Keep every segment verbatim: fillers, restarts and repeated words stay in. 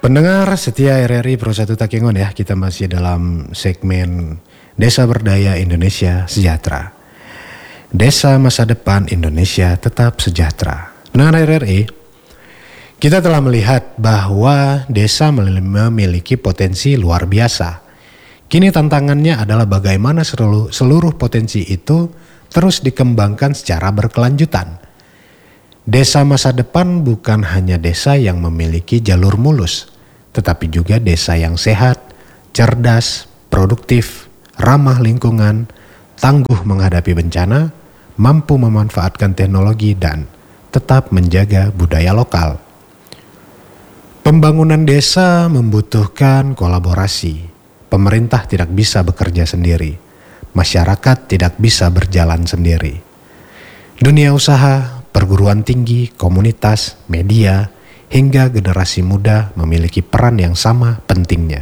Pendengar setia R R I Pro satu Takengon ya, kita masih dalam segmen Desa Berdaya Indonesia Sejahtera. Desa masa depan Indonesia tetap sejahtera. Pendengar R R I, kita telah melihat bahwa desa memiliki potensi luar biasa. Kini tantangannya adalah bagaimana seluruh, seluruh potensi itu terus dikembangkan secara berkelanjutan. Desa masa depan bukan hanya desa yang memiliki jalur mulus, tetapi juga desa yang sehat, cerdas, produktif, ramah lingkungan, tangguh menghadapi bencana, mampu memanfaatkan teknologi dan tetap menjaga budaya lokal. Pembangunan desa membutuhkan kolaborasi. Pemerintah tidak bisa bekerja sendiri. Masyarakat tidak bisa berjalan sendiri. Dunia usaha, perguruan tinggi, komunitas, media, hingga generasi muda memiliki peran yang sama pentingnya.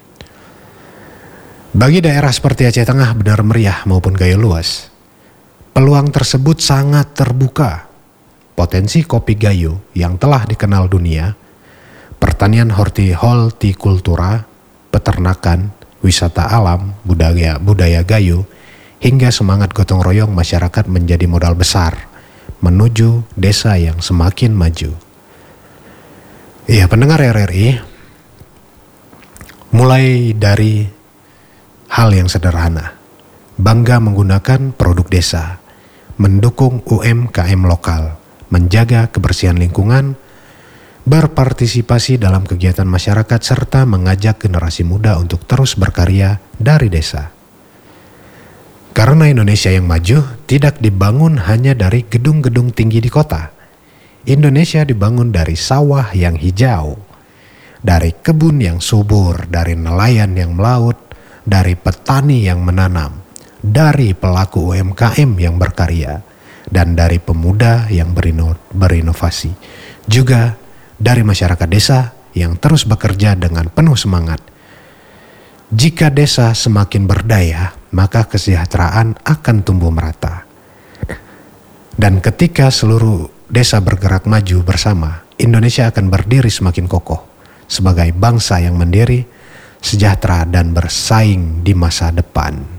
Bagi daerah seperti Aceh Tengah, Benar Meriah maupun Gayo Luas, peluang tersebut sangat terbuka. Potensi kopi Gayo yang telah dikenal dunia, pertanian hortikultura, peternakan, wisata alam, budaya budaya Gayo, hingga semangat gotong royong masyarakat menjadi modal besar menuju desa yang semakin maju. Ya, pendengar R R I, mulai dari hal yang sederhana, bangga menggunakan produk desa, mendukung U M K M lokal, menjaga kebersihan lingkungan, berpartisipasi dalam kegiatan masyarakat, serta mengajak generasi muda untuk terus berkarya dari desa. Karena Indonesia yang maju tidak dibangun hanya dari gedung-gedung tinggi di kota. Indonesia dibangun dari sawah yang hijau, dari kebun yang subur, dari nelayan yang melaut, dari petani yang menanam, dari pelaku U M K M yang berkarya, dan dari pemuda yang berino, berinovasi. Juga dari masyarakat desa yang terus bekerja dengan penuh semangat. Jika desa semakin berdaya, maka kesejahteraan akan tumbuh merata. Dan ketika seluruh desa bergerak maju bersama, Indonesia akan berdiri semakin kokoh sebagai bangsa yang mandiri, sejahtera, dan bersaing di masa depan.